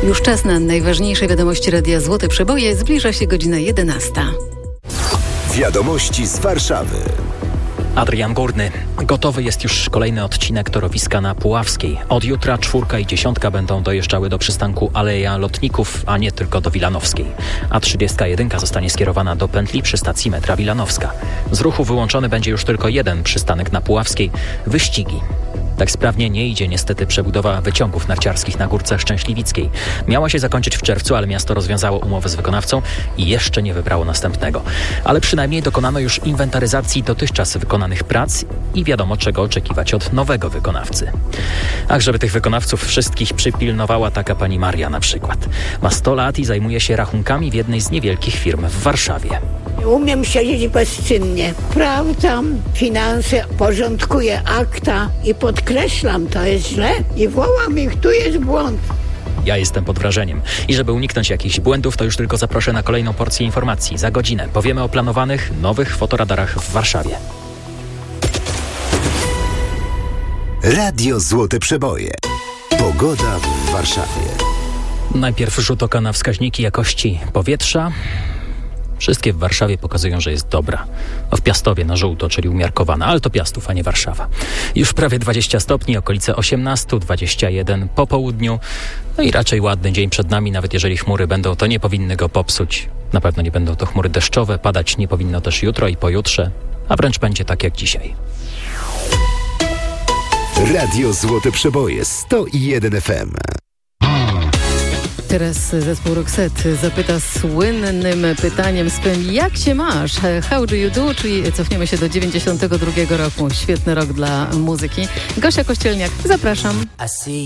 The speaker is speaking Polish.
Już czas na najważniejsze wiadomości Radia Złote Przeboje. Zbliża się godzina 11. Wiadomości z Warszawy. Adrian Górny. Gotowy jest już kolejny odcinek torowiska na Puławskiej. Od jutra 4 i 10 będą dojeżdżały do przystanku Aleja Lotników, a nie tylko do Wilanowskiej. A 31 zostanie skierowana do pętli przy stacji metra Wilanowska. Z ruchu wyłączony będzie już tylko jeden przystanek na Puławskiej – Wyścigi. Tak sprawnie nie idzie niestety przebudowa wyciągów narciarskich na Górce Szczęśliwickiej. Miała się zakończyć w czerwcu, ale miasto rozwiązało umowę z wykonawcą i jeszcze nie wybrało następnego. Ale przynajmniej dokonano już inwentaryzacji dotychczas wykonanych prac i wiadomo, czego oczekiwać od nowego wykonawcy. Ach, żeby tych wykonawców wszystkich przypilnowała taka pani Maria na przykład. Ma 100 lat i zajmuje się rachunkami w jednej z niewielkich firm w Warszawie. Umiem siedzieć bezczynnie. Sprawdzam finanse, porządkuję akta i podkreślam, to jest źle i wołam ich, tu jest błąd. Ja jestem pod wrażeniem. I żeby uniknąć jakichś błędów, to już tylko zaproszę na kolejną porcję informacji. Za godzinę powiemy o planowanych nowych fotoradarach w Warszawie. Radio Złote Przeboje. Pogoda w Warszawie. Najpierw rzut oka na wskaźniki jakości powietrza. Wszystkie w Warszawie pokazują, że jest dobra. W Piastowie na żółto, czyli umiarkowana, ale to Piastów, a nie Warszawa. Już prawie 20 stopni, okolice 18, 21 po południu. No i raczej ładny dzień przed nami, nawet jeżeli chmury będą, to nie powinny go popsuć. Na pewno nie będą to chmury deszczowe, padać nie powinno też jutro i pojutrze, a wręcz będzie tak jak dzisiaj. Radio Złote Przeboje 101 FM. Teraz zespół Roxette zapyta słynnym pytaniem swym: jak się masz? How do you do? Czyli cofniemy się do 92 roku. Świetny rok dla muzyki. Gosia Kościelniak, zapraszam.